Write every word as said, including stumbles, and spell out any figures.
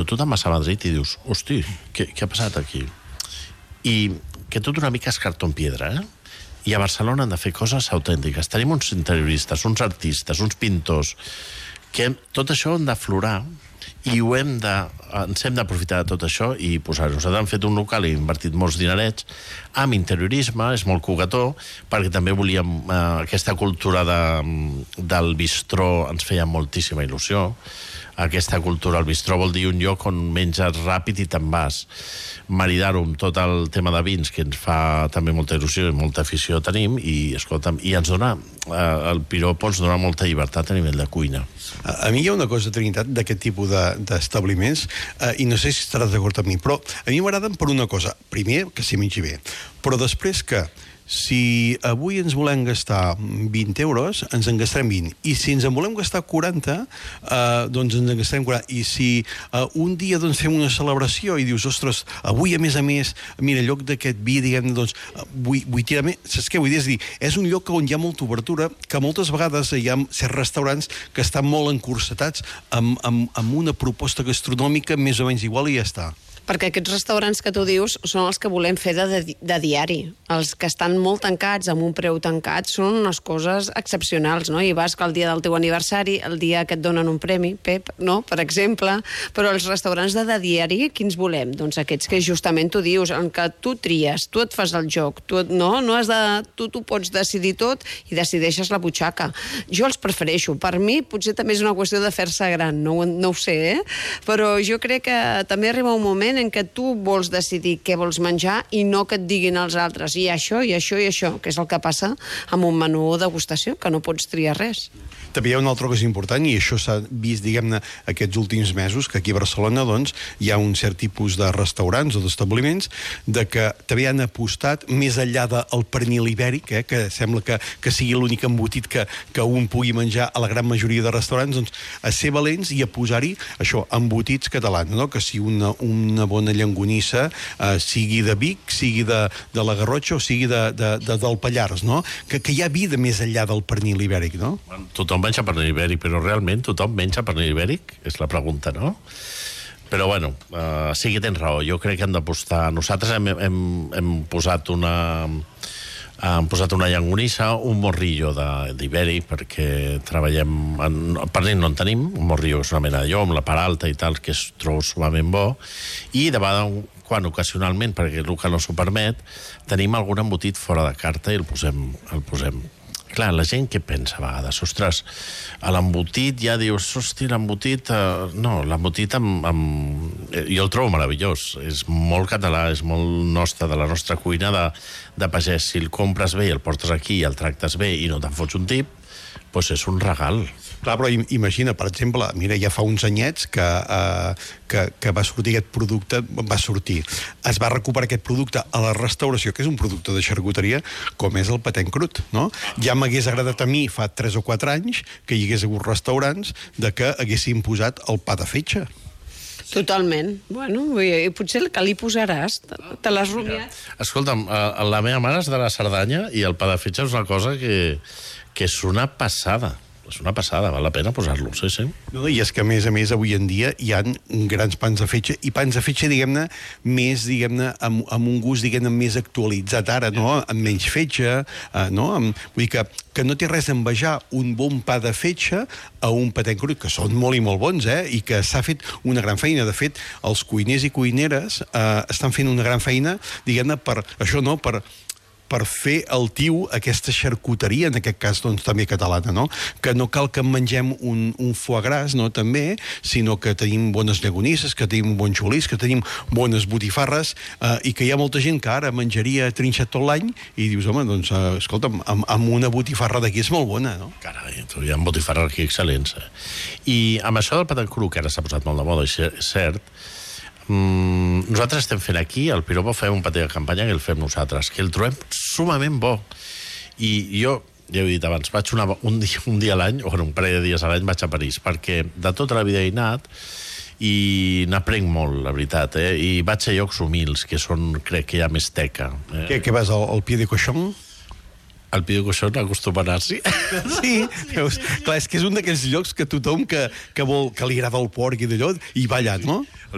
tu te'n vas a Madrid i dius, hosti, què, què ha passat aquí? I que tot una mica és cartó en piedra, eh? I a Barcelona han de fer coses autèntiques. Tenim uns interioristes, uns artistes, uns pintors, que tot això han d'aflorar i ho hem de, ens hem d'aprofitar de tot això i posar-ho. Nosaltres hem fet un local i hem invertit molts dinerets amb interiorisme, és molt coquetó, perquè també volíem eh, aquesta cultura de, del bistró, ens feia moltíssima il·lusió. Aquesta cultura, el bistró vol dir un lloc on menges ràpid i te'n vas. Maridar-ho amb tot el tema de vins, que ens fa també molta il·lusió i molta afició tenim, i, escolta'm, i ens dona, eh, el Piropo ens dona molta llibertat a nivell de cuina. A, a mi hi ha una cosa, Trinitat, d'aquest tipus d'establiments, de, eh, i no sé si estaràs d'acord amb mi, però a mi m'agraden per una cosa. Primer, que s'hi mengi bé, però després que si avui ens volem gastar vint euros, ens en gastarem vint. I si ens en volem gastar quaranta, eh, doncs ens en gastarem quaranta. I si eh, un dia doncs, fem una celebració i dius, ostres, avui a més a més, mira, en lloc d'aquest vi, diguem, doncs, vull, vull tirar més... Saps què vull dir? És dir, és un lloc on hi ha molta obertura, que moltes vegades hi ha certs restaurants que estan molt encursetats amb, amb, amb una proposta gastronòmica més o menys igual i ja està. Perquè aquests restaurants que tu dius són els que volem fer de, de, de diari. Els que estan molt tancats, amb un preu tancat, són unes coses excepcionals, no? I vas que el dia del teu aniversari, el dia que et donen un premi, Pep, no?, per exemple, però els restaurants de, de diari, quins volem? Doncs aquests que justament tu dius, en què tu tries, tu et fas el joc, tu, no? No has de, tu t'ho pots decidir tot i decideixes la butxaca. Jo els prefereixo. Per mi, potser també és una qüestió de fer-se gran, no, no ho sé, eh? Però jo crec que també arriba un moment en què tu vols decidir què vols menjar i no que et diguin els altres i això, i això, i això, que és el que passa amb un menú degustació, que no pots triar res. També hi ha una altra cosa important, i això s'ha vist, diguem-ne, aquests últims mesos, que aquí a Barcelona, doncs, hi ha un cert tipus de restaurants o d'establiments de que també han apostat més enllà del pernil ibèric, eh, que sembla que, que sigui l'únic embotit que, que un pugui menjar a la gran majoria de restaurants, doncs, a ser valents i a posar-hi, això, embotits catalans, no? Que si una, una bona llonganissa eh, sigui de Vic, sigui de, de la Garrotxa o sigui de, de, de, del Pallars, no? Que, que hi ha vida més enllà del pernil ibèric, no? Tothom menja pernil ibèric, però realment tothom menja pernil ibèric? És la pregunta, no? Però, bueno, uh, sí que tens raó. Jo crec que hem d'apostar... Nosaltres hem, hem, hem posat una... Hem posat una llangonissa, un morrillo d'ibèric, perquè treballem... En, pernil no en tenim, un morrillo és una mena de llom, la part alta i tal, que es troba sumament bo, i de vegades, quan ocasionalment, perquè el que no s'ho permet, tenim algun embotit fora de carta i el posem... El posem. Clar, la gent què pensa a vegades? Ostres, a l'embotit ja dius, hosti, l'embotit... Eh, no, l'embotit amb, amb... jo el trobo meravellós. És molt català, és molt nostre, de la nostra cuina de, de pagès. Si el compres bé i el portes aquí i el tractes bé i no te'n fots un tip, doncs és un regal. Clar, però imagina, per exemple, mira, ja fa uns anyets que, eh, que, que va sortir aquest producte, va sortir, es va recuperar aquest producte a la restauració, que és un producte de xarcuteria, com és el patent crut, no? Ja m'hagués agradat a mi, fa tres o quatre anys, que hi hagués hagut restaurants de que haguessin posat el pa de fetge. Totalment. Bueno, i potser que li posaràs, te l'has rumiat. Escolta'm, la meva mare és de la Cerdanya i el pa de fetge és una cosa que, que és una passada. És una passada, val la pena posar-lo, sí, sí. No, i és que, a més a més, avui en dia hi ha grans pans de fetge, i pans de fetge, diguem-ne, més, diguem-ne, amb, amb un gust, diguem-ne, més actualitzat ara, no?, amb menys fetge, eh, no?, amb, vull dir que, que no té res a envejar un bon pa de fetge a un patent crut, que són molt i molt bons, eh, i que s'ha fet una gran feina. De fet, els cuiners i cuineres eh, estan fent una gran feina, diguem-ne, per això, no?, per... per fer el tiu aquesta xarcuteria, en aquest cas doncs, també catalana, no? Que no cal que mengem un, un foie gras, no?, també, sinó que tenim bones llagonisses, que tenim bons xulís, que tenim bones botifarres, eh, i que hi ha molta gent que ara menjaria trinxat tot l'any, i dius, home, doncs, eh, escolta'm, amb, amb una botifarra d'aquí és molt bona, no? Carai, hi ha botifarres aquí excel·lents. Eh? I amb això del patent cru, que ara s'ha posat molt de moda, és cert, Mm, nosaltres estem fent aquí, al Piropo fem un patè de campanya que el fem nosaltres, que el trobem sumament bo. I jo, ja he dit abans, vaig una, un dia, un dia a l'any, o un parell de dies a l'any vaig a París, perquè de tota la vida he anat i n'aprenc molt, la veritat, eh? I vaig a llocs humils, que són, crec que hi ha més teca. Eh? Què, què vas al, al Pied de Cochon? Al Pied de Cochon acostuma a anar-s'hi. Sí, veus? Clar, és que és un d'aquells llocs que tothom que, que, vol, que li agrada el porc i d'allò, hi va allà, no?